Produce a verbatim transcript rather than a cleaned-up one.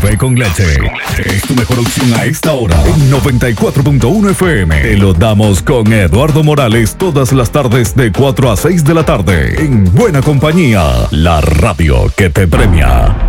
Café con leche es tu mejor opción a esta hora. En noventa y cuatro punto uno F M te lo damos con Eduardo Morales todas las tardes de cuatro a seis de la tarde. En buena compañía, la radio que te premia.